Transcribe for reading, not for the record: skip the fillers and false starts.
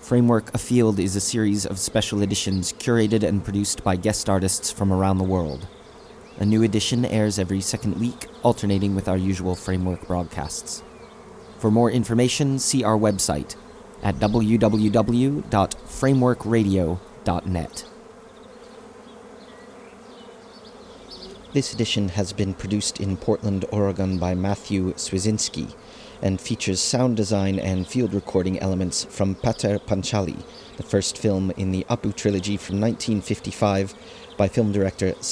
Framework Afield is a series of special editions curated and produced by guest artists from around the world. A new edition airs every second week, alternating with our usual Framework broadcasts. For more information, see our website at www.frameworkradio.net. This edition has been produced in Portland, Oregon by Matthew Swizinski and features sound design and field recording elements from Pater Panchali, the first film in the Apu trilogy from 1955 by film director